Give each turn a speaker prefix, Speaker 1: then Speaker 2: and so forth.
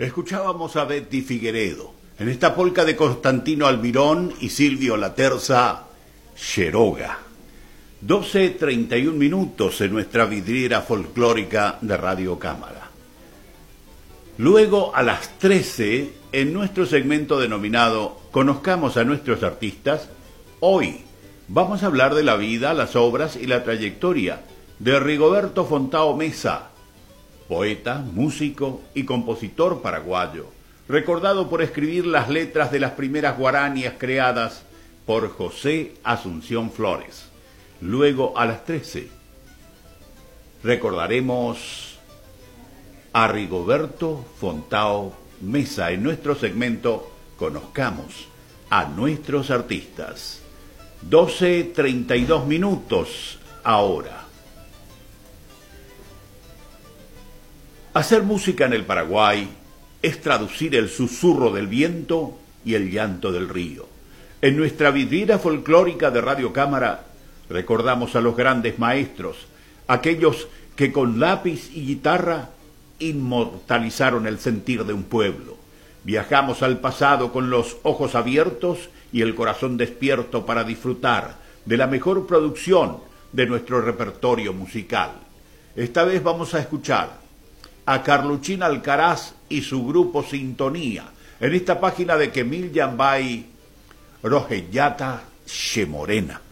Speaker 1: Escuchábamos a Betty Figueredo en esta polca de Constantino Almirón y Silvio Laterza, Cheroga. 12:31 en nuestra vidriera folclórica de Radio Cámara. Luego a las 13 en nuestro segmento denominado Conozcamos a nuestros artistas. Hoy vamos a hablar de la vida, las obras y la trayectoria de Rigoberto Fontao Mesa, poeta, músico y compositor paraguayo, recordado por escribir las letras de las primeras guaranías creadas por José Asunción Flores. Luego a las 13 recordaremos a Rigoberto Fontao Mesa en nuestro segmento Conozcamos a nuestros artistas. 12:32 ahora. Hacer música en el Paraguay es traducir el susurro del viento y el llanto del río. En nuestra vidriera folclórica de Radio Cámara recordamos a los grandes maestros, aquellos que con lápiz y guitarra inmortalizaron el sentir de un pueblo. Viajamos al pasado con los ojos abiertos y el corazón despierto para disfrutar de la mejor producción de nuestro repertorio musical. Esta vez vamos a escuchar a Carluchín Alcaraz y su grupo Sintonía en esta página de Kemil Yambay Rojellata Shemorena.